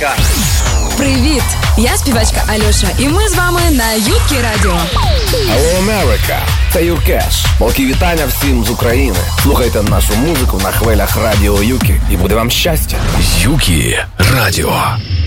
Америка. Привіт! Я співачка Альоша, і ми з вами на Юкі Радіо. Hello, America. Це Юркеш. Великі вітання всім з України. Слухайте нашу музику на хвилях Радіо Юкі. І буде вам щастя. Юкі Радіо.